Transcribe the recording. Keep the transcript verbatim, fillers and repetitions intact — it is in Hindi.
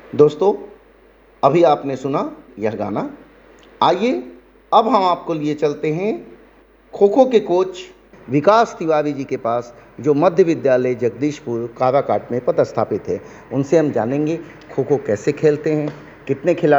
दोस्तों, अभी आपने सुना यह गाना। आइए अब हम आपको लिए चलते हैं खो खो के कोच विकास तिवारी जी के पास, जो मध्य विद्यालय जगदीशपुर काराकाट में पदस्थापित है। उनसे हम जानेंगे खो खो कैसे खेलते हैं, कितने खिलाड़ी